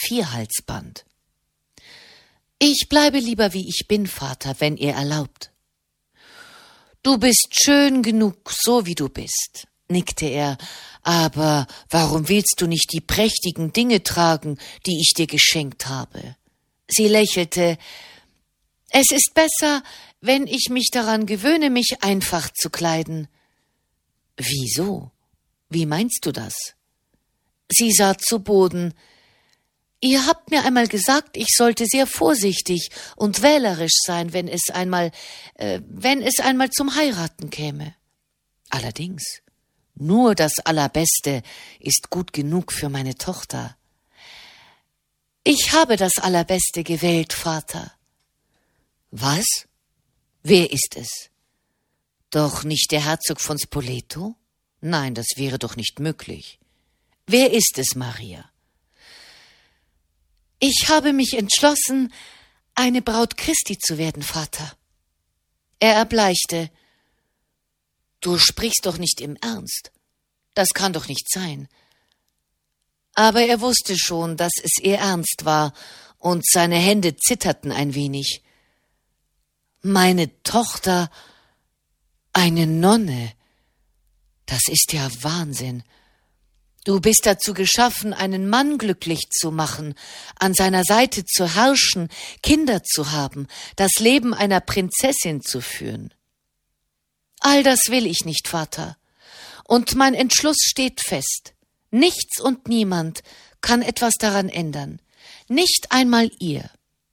Vierhalsband. »Ich bleibe lieber, wie ich bin, Vater, wenn ihr erlaubt.« »Du bist schön genug, so wie du bist«, nickte er, »aber warum willst du nicht die prächtigen Dinge tragen, die ich dir geschenkt habe?« Sie lächelte. »Es ist besser, wenn ich mich daran gewöhne, mich einfach zu kleiden.« »Wieso? Wie meinst du das?« Sie sah zu Boden. »Ihr habt mir einmal gesagt, ich sollte sehr vorsichtig und wählerisch sein, wenn es einmal zum Heiraten käme.« »Allerdings, nur das Allerbeste ist gut genug für meine Tochter.« »Ich habe das Allerbeste gewählt, Vater.« »Was? Wer ist es? Doch nicht der Herzog von Spoleto? Nein, das wäre doch nicht möglich. Wer ist es, Maria?« »Ich habe mich entschlossen, eine Braut Christi zu werden, Vater.« Er erbleichte. »Du sprichst doch nicht im Ernst. Das kann doch nicht sein.« Aber er wusste schon, dass es ihr Ernst war, und seine Hände zitterten ein wenig. »Meine Tochter, eine Nonne, das ist ja Wahnsinn. Du bist dazu geschaffen, einen Mann glücklich zu machen, an seiner Seite zu herrschen, Kinder zu haben, das Leben einer Prinzessin zu führen.« »All das will ich nicht, Vater, und mein Entschluss steht fest. Nichts und niemand kann etwas daran ändern, nicht einmal ihr.«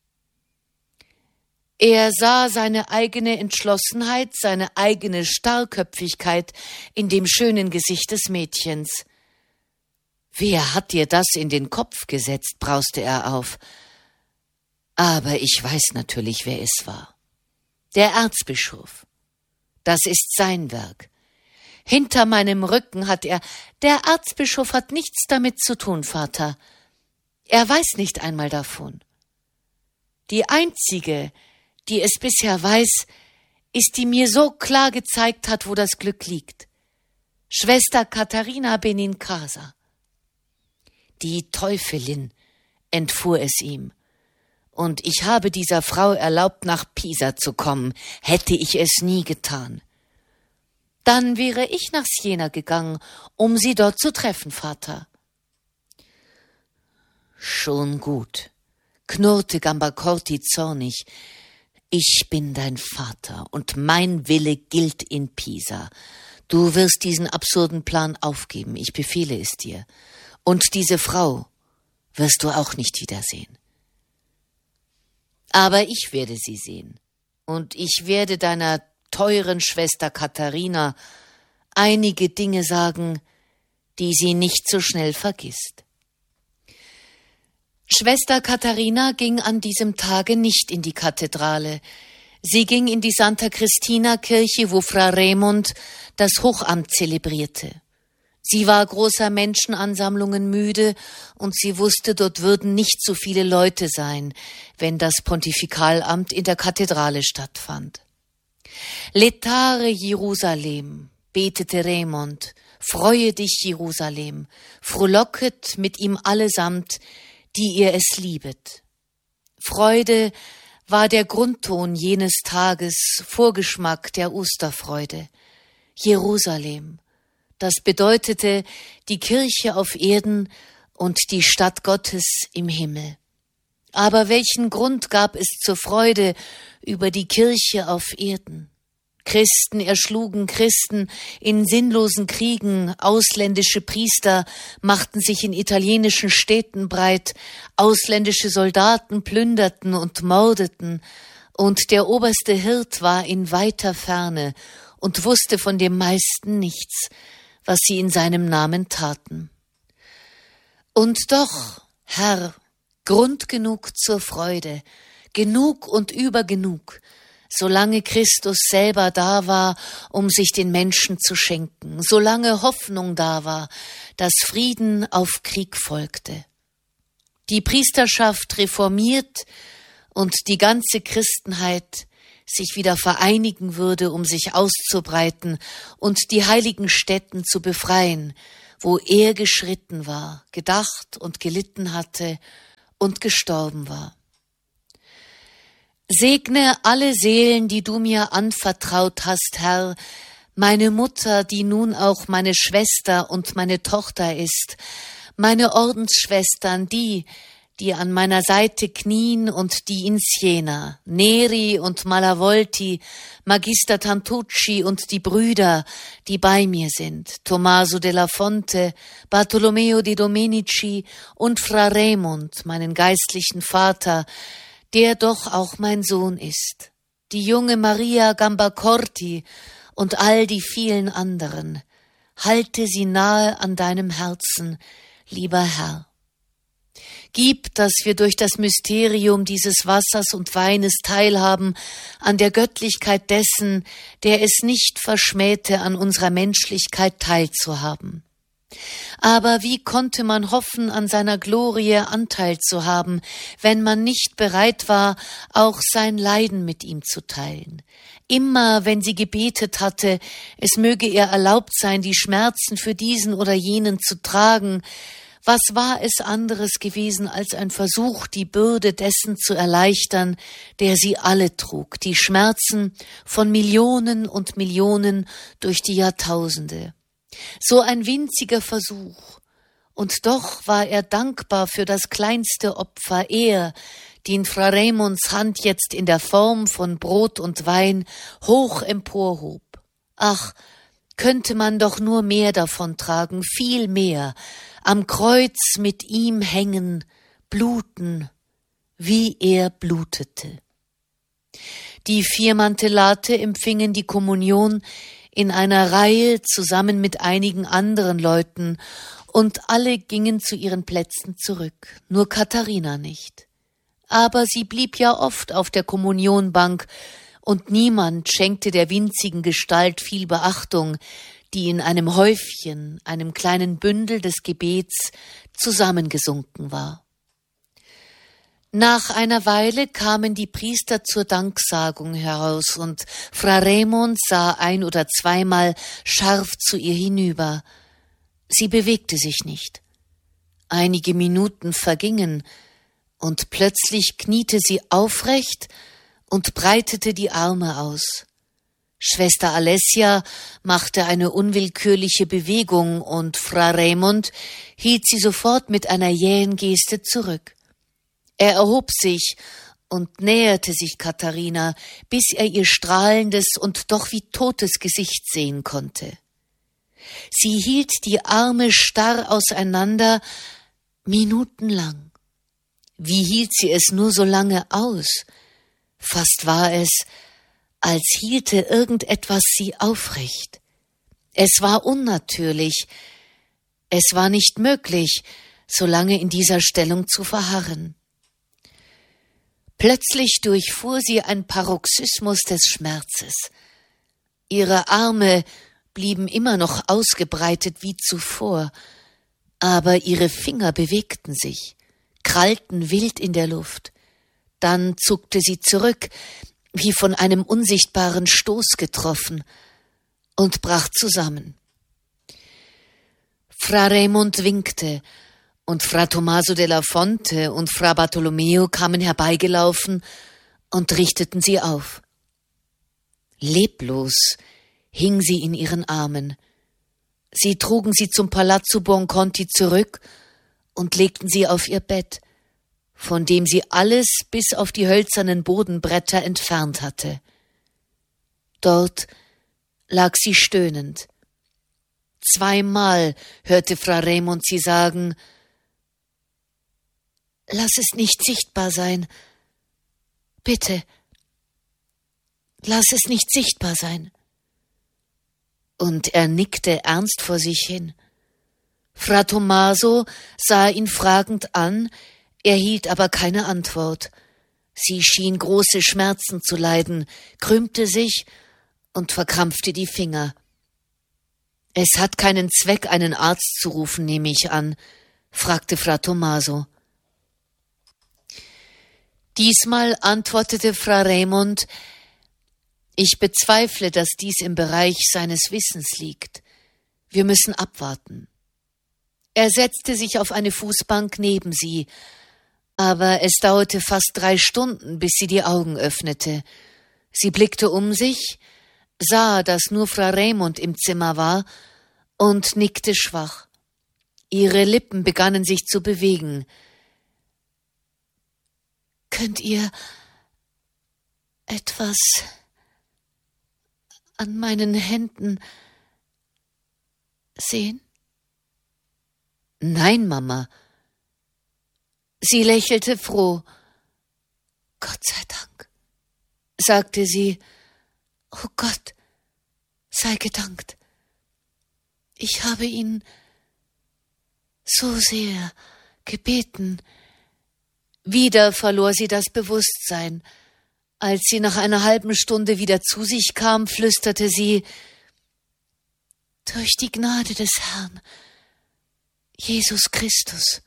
Er sah seine eigene Entschlossenheit, seine eigene Starrköpfigkeit in dem schönen Gesicht des Mädchens. »Wer hat dir das in den Kopf gesetzt?«, brauste er auf. »Aber ich weiß natürlich, wer es war. Der Erzbischof. Das ist sein Werk. Hinter meinem Rücken hat er... Der Erzbischof hat nichts damit zu tun, Vater. Er weiß nicht einmal davon. Die einzige, die es bisher weiß, ist, die mir so klar gezeigt hat, wo das Glück liegt. Schwester Katharina Benincasa.« »Die Teufelin«, entfuhr es ihm. »Und ich habe dieser Frau erlaubt, nach Pisa zu kommen. Hätte ich es nie getan.« »Dann wäre ich nach Siena gegangen, um sie dort zu treffen, Vater.« »Schon gut«, knurrte Gambacorti zornig. »Ich bin dein Vater, und mein Wille gilt in Pisa. Du wirst diesen absurden Plan aufgeben, ich befehle es dir. Und diese Frau wirst du auch nicht wiedersehen. Aber ich werde sie sehen, und ich werde deiner teuren Schwester Katharina einige Dinge sagen, die sie nicht so schnell vergisst.« Schwester Katharina ging an diesem Tage nicht in die Kathedrale. Sie ging in die Santa Cristina Kirche, wo Fra Raimund das Hochamt zelebrierte. Sie war großer Menschenansammlungen müde, und sie wusste, dort würden nicht so viele Leute sein, wenn das Pontifikalamt in der Kathedrale stattfand. »Letare Jerusalem«, betete Raimund, »freue dich, Jerusalem, frohlocket mit ihm allesamt, die ihr es liebet.« Freude war der Grundton jenes Tages, Vorgeschmack der Osterfreude. Jerusalem, das bedeutete die Kirche auf Erden und die Stadt Gottes im Himmel. Aber welchen Grund gab es zur Freude über die Kirche auf Erden? Christen erschlugen Christen in sinnlosen Kriegen, ausländische Priester machten sich in italienischen Städten breit, ausländische Soldaten plünderten und mordeten, und der oberste Hirt war in weiter Ferne und wusste von dem meisten nichts, was sie in seinem Namen taten. Und doch, Herr, Grund genug zur Freude, genug und übergenug, solange Christus selber da war, um sich den Menschen zu schenken, solange Hoffnung da war, dass Frieden auf Krieg folgte. Die Priesterschaft reformiert und die ganze Christenheit sich wieder vereinigen würde, um sich auszubreiten und die heiligen Stätten zu befreien, wo er geschritten war, gedacht und gelitten hatte und gestorben war. Segne alle Seelen, die du mir anvertraut hast, Herr, meine Mutter, die nun auch meine Schwester und meine Tochter ist, meine Ordensschwestern, die an meiner Seite knien und die in Siena, Neri und Malavolti, Magister Tantucci und die Brüder, die bei mir sind, Tommaso della Fonte, Bartolomeo di Domenici und Fra Raimund, meinen geistlichen Vater, der doch auch mein Sohn ist, die junge Maria Gambacorti und all die vielen anderen. Halte sie nahe an deinem Herzen, lieber Herr. Gib, dass wir durch das Mysterium dieses Wassers und Weines teilhaben an der Göttlichkeit dessen, der es nicht verschmähte, an unserer Menschlichkeit teilzuhaben. Aber wie konnte man hoffen, an seiner Glorie Anteil zu haben, wenn man nicht bereit war, auch sein Leiden mit ihm zu teilen? Immer, wenn sie gebetet hatte, es möge ihr erlaubt sein, die Schmerzen für diesen oder jenen zu tragen, was war es anderes gewesen als ein Versuch, die Bürde dessen zu erleichtern, der sie alle trug, die Schmerzen von Millionen und Millionen durch die Jahrtausende. So ein winziger Versuch, und doch war er dankbar für das kleinste Opfer, er, den Fra Raimunds Hand jetzt in der Form von Brot und Wein hoch emporhob. Ach, könnte man doch nur mehr davon tragen, viel mehr, am Kreuz mit ihm hängen, bluten, wie er blutete. Die 4 Mantellate empfingen die Kommunion in einer Reihe zusammen mit einigen anderen Leuten, und alle gingen zu ihren Plätzen zurück, nur Katharina nicht. Aber sie blieb ja oft auf der Kommunionbank, und niemand schenkte der winzigen Gestalt viel Beachtung, die in einem Häufchen, einem kleinen Bündel des Gebets, zusammengesunken war. Nach einer Weile kamen die Priester zur Danksagung heraus, und Fra Raimund sah 1- oder 2-mal scharf zu ihr hinüber. Sie bewegte sich nicht. Einige Minuten vergingen, und plötzlich kniete sie aufrecht und breitete die Arme aus. Schwester Alessia machte eine unwillkürliche Bewegung, und Fra Raimund hielt sie sofort mit einer jähen Geste zurück. Er erhob sich und näherte sich Katharina, bis er ihr strahlendes und doch wie totes Gesicht sehen konnte. Sie hielt die Arme starr auseinander, minutenlang. Wie hielt sie es nur so lange aus? Fast war es, als hielte irgendetwas sie aufrecht. Es war unnatürlich, es war nicht möglich, so lange in dieser Stellung zu verharren. Plötzlich durchfuhr sie ein Paroxysmus des Schmerzes. Ihre Arme blieben immer noch ausgebreitet wie zuvor, aber ihre Finger bewegten sich, krallten wild in der Luft. Dann zuckte sie zurück, wie von einem unsichtbaren Stoß getroffen, und brach zusammen. Fra Raimund winkte, und Fra Tommaso della Fonte und Fra Bartolomeo kamen herbeigelaufen und richteten sie auf. Leblos hing sie in ihren Armen. Sie trugen sie zum Palazzo Buonconti zurück und legten sie auf ihr Bett, von dem sie alles bis auf die hölzernen Bodenbretter entfernt hatte. Dort lag sie stöhnend. 2-mal hörte Fra Raimund sie sagen: »Lass es nicht sichtbar sein. Bitte, lass es nicht sichtbar sein.« Und er nickte ernst vor sich hin. Fra Tommaso sah ihn fragend an, erhielt aber keine Antwort. Sie schien große Schmerzen zu leiden, krümmte sich und verkrampfte die Finger. »Es hat keinen Zweck, einen Arzt zu rufen, nehme ich an«, fragte Fra Tommaso. Diesmal antwortete Fra Raimund: »Ich bezweifle, dass dies im Bereich seines Wissens liegt. Wir müssen abwarten.« Er setzte sich auf eine Fußbank neben sie. Aber es dauerte fast 3 Stunden, bis sie die Augen öffnete. Sie blickte um sich, sah, dass nur Fra Raimund im Zimmer war und nickte schwach. Ihre Lippen begannen sich zu bewegen. »Könnt ihr etwas an meinen Händen sehen?« »Nein, Mama.« Sie lächelte froh. »Gott sei Dank«, sagte sie. »Oh Gott, sei gedankt. Ich habe ihn so sehr gebeten.« Wieder verlor sie das Bewusstsein. Als sie nach einer halben Stunde wieder zu sich kam, flüsterte sie: »Durch die Gnade des Herrn, Jesus Christus,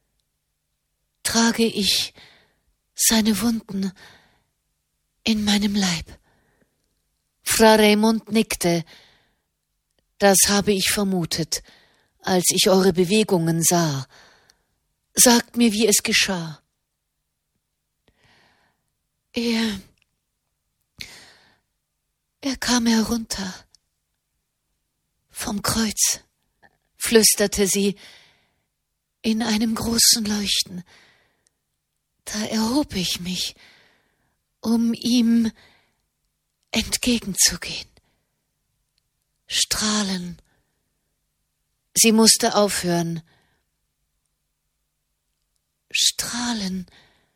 trage ich seine Wunden in meinem Leib.« Fra Raimund nickte. »Das habe ich vermutet, als ich eure Bewegungen sah. Sagt mir, wie es geschah.« Er kam herunter vom Kreuz«, flüsterte sie, »in einem großen Leuchten. Da erhob ich mich, um ihm entgegenzugehen. Strahlen.« Sie musste aufhören. »Strahlen,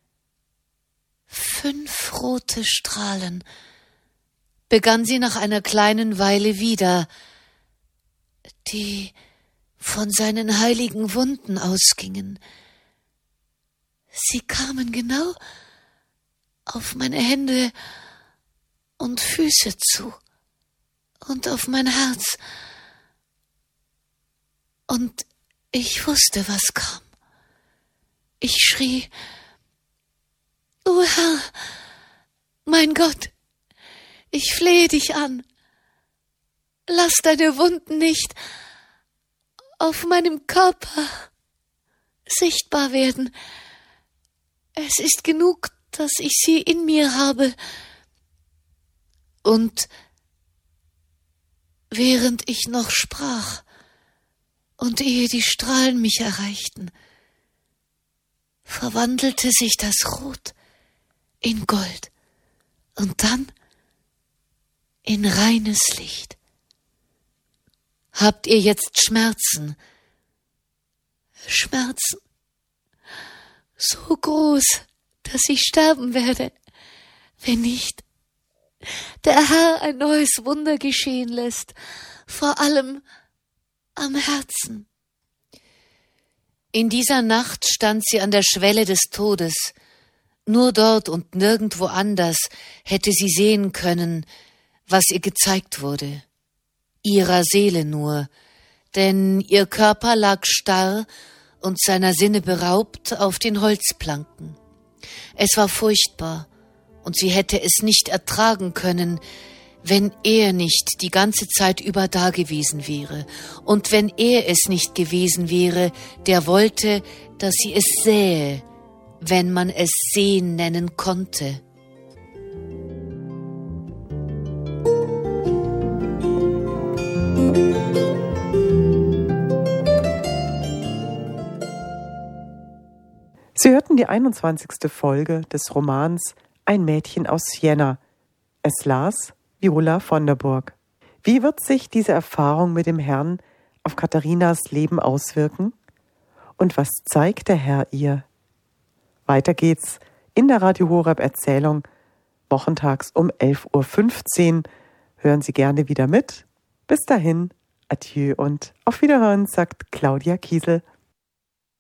5 rote Strahlen«, begann sie nach einer kleinen Weile wieder, »die von seinen heiligen Wunden ausgingen. Sie kamen genau auf meine Hände und Füße zu und auf mein Herz. Und ich wusste, was kam. Ich schrie: »O Herr, mein Gott, ich flehe dich an. Lass deine Wunden nicht auf meinem Körper sichtbar werden. Es ist genug, dass ich sie in mir habe.« Und während ich noch sprach und ehe die Strahlen mich erreichten, verwandelte sich das Rot in Gold und dann in reines Licht. »Habt ihr jetzt Schmerzen?« »Schmerzen so groß, dass ich sterben werde, wenn nicht der Herr ein neues Wunder geschehen lässt, vor allem am Herzen.« In dieser Nacht stand sie an der Schwelle des Todes. Nur dort und nirgendwo anders hätte sie sehen können, was ihr gezeigt wurde. Ihrer Seele nur, denn ihr Körper lag starr und seiner Sinne beraubt auf den Holzplanken. Es war furchtbar, und sie hätte es nicht ertragen können, wenn er nicht die ganze Zeit über dagewesen wäre und wenn er es nicht gewesen wäre, der wollte, dass sie es sähe, wenn man es sehen nennen konnte. Sie hörten die 21. Folge des Romans Ein Mädchen aus Siena. Es las Viola von der Burg. Wie wird sich diese Erfahrung mit dem Herrn auf Katharinas Leben auswirken? Und was zeigt der Herr ihr? Weiter geht's in der Radio Horeb Erzählung, wochentags um 11.15 Uhr. Hören Sie gerne wieder mit. Bis dahin, adieu und auf Wiederhören, sagt Claudia Kiesel.